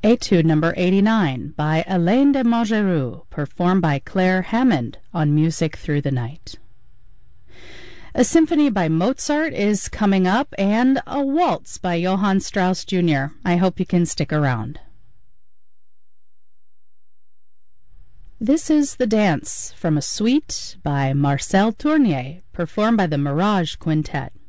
Etude number 89 by Alain de Montgeroux, performed by Claire Hammond on Music Through the Night. A symphony by Mozart is coming up, and a waltz by Johann Strauss Jr. I hope you can stick around. This is the dance from a suite by Marcel Tournier, performed by the Mirage Quintet.